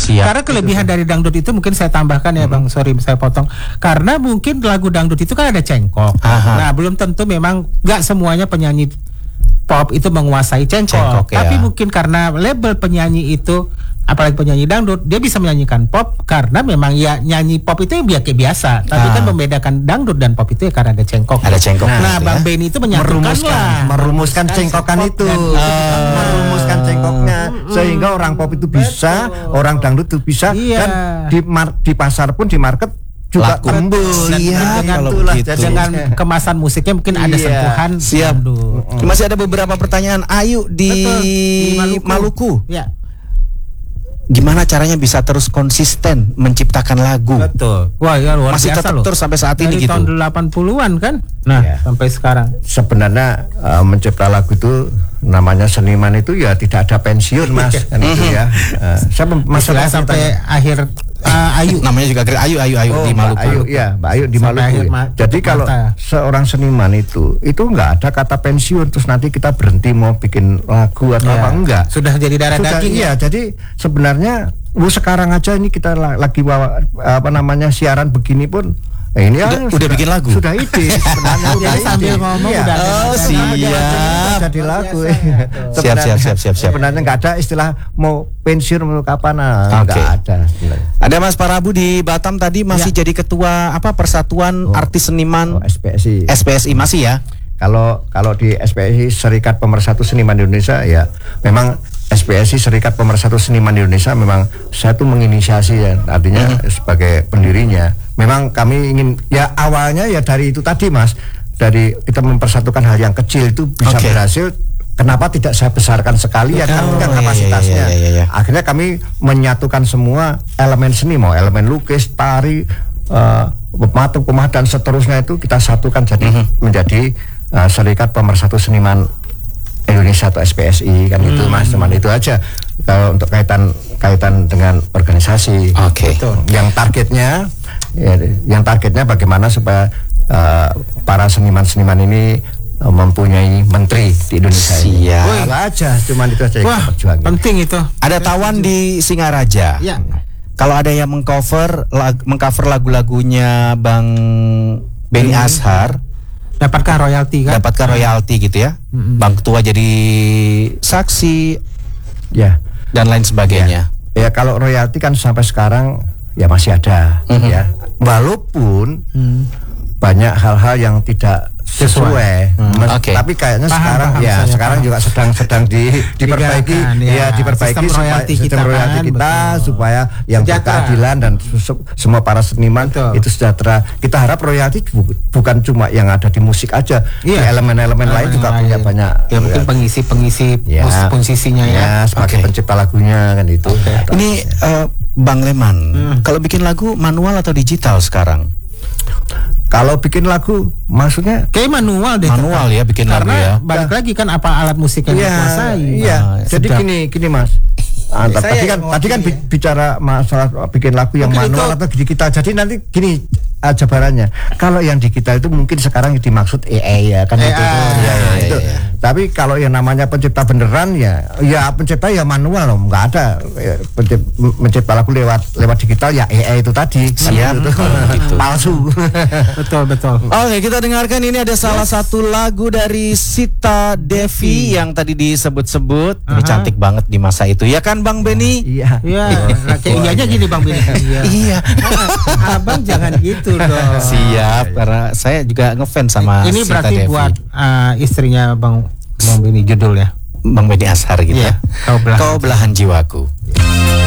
Siap. Karena kelebihan dari dangdut itu mungkin saya tambahkan ya Bang, sorry saya potong. Karena mungkin lagu dangdut itu kan ada cengkok. Nah, belum tentu memang nggak semuanya penyanyi pop itu menguasai cengkok. Tapi mungkin karena label penyanyi itu, apalagi penyanyi dangdut, dia bisa menyanyikan pop karena memang ya nyanyi pop itu ya kayak biasa. Tapi kan membedakan dangdut dan pop itu ya karena ada cengkok. Ada cengkok. Nah, Bang Benny itu merumuskan cengkokan itu, merumuskan cengkoknya sehingga orang pop itu bisa, orang dangdut itu bisa, dan di pasar pun di market juga tembus. Dengan kemasan musiknya mungkin ada sentuhan. Siap. Masih ada beberapa pertanyaan Ayu di Maluku. Ya. Gimana caranya bisa terus konsisten menciptakan lagu? Betul. Wah, ya luar masih biasa tetap terus sampai saat ini gitu. Tahun 80-an kan? Nah, sampai sekarang. Sebenarnya mencipta lagu itu namanya seniman itu ya tidak ada pensiun, Mas. Kan itu ya. Saya sampai akhir Ayu. Namanya juga Ayu di Maluku. Mbak Ayu di Maluku. Jadi kalau seorang seniman itu nggak ada kata pensiun terus nanti kita berhenti mau bikin lagu atau apa, enggak. Sudah jadi darah daging. Iya, jadi sebenarnya sekarang aja ini kita lagi siaran begini pun ini udah bikin lagu. Sudah ide sebenarnya. Jadi sambil ngomong udah siap. Jadi lagu. Siap. Sebenarnya nggak ada istilah mau pensiun mau kapan, nggak ada. Ada Mas Parabu di Batam tadi masih jadi ketua Persatuan Artis Seniman SPSI masih ya? Kalau di SPSI Serikat Pemersatu Seniman Indonesia ya memang SPSI Serikat Pemersatu Seniman Indonesia memang saya tuh menginisiasi ya, artinya sebagai pendirinya. Memang kami ingin ya awalnya ya dari itu tadi Mas, dari kita mempersatukan hal yang kecil itu bisa berhasil. Kenapa tidak saya besarkan sekali ya kan kapasitasnya. Akhirnya kami menyatukan semua elemen seni, mau elemen lukis, tari, pematung, dan seterusnya itu kita satukan jadi menjadi Serikat Pemersatu Seniman Indonesia atau SPSI kan itu Mas, cuman itu aja. Kalau untuk kaitan dengan organisasi, yang targetnya bagaimana supaya para seniman-seniman ini mempunyai menteri di Indonesia ini. Aja, cuman itu aja yang kita perjuangkan. Penting itu. Ada Tawan di Singaraja. Ya. Kalau ada yang mengcover lagu-lagunya Bang Benny Ashar, dapatkah royalti kan? Dapatkah royalti gitu ya? Bang Ketua jadi saksi, dan lain sebagainya. Ya kalau royalti kan sampai sekarang ya masih ada, ya. Walaupun banyak hal-hal yang tidak sesuai. Tapi kayaknya sekarang juga sedang diperbaiki, diperbaiki sistem royalti kita supaya yang berkeadilan dan semua para seniman itu sejahtera. Kita harap royalti bukan cuma yang ada di musik aja, elemen-elemen lain juga punya banyak. Ya mungkin pengisi posisinya ya. Sebagai pencipta lagunya kan itu. Ini Bang Leman, kalau bikin lagu manual atau digital sekarang? Kalau bikin lagu maksudnya kayak manual deh. Manual ya bikin lagu ya. Balik lagi kan apa alat musik yang dikuasai. Jadi gini Mas. Tadi kan bicara masalah bikin lagu yang manual atau digital. Jadi nanti gini jabarannya. Kalau yang digital itu mungkin sekarang dimaksud AI ya kan itu. Tapi kalau yang namanya pencipta beneran ya pencipta ya manual loh, nggak ada mencipta lagu lewat digital ya AI itu tadi. Siap. Gitu. Palsu. Betul. Oke, kita dengarkan ini ada salah satu lagu dari Sita Devi yang tadi disebut-sebut. Ini cantik banget di masa itu ya kan Bang Benny? Iya. Iyanya gini Bang Benny. Iya. Abang jangan gitu dong. Siap, karena saya juga ngefans sama ini Sita berarti Devi. Buat istrinya Bang Benny judulnya Bang Benny Ashar gitu ya. Kau Belahan Jiwaku.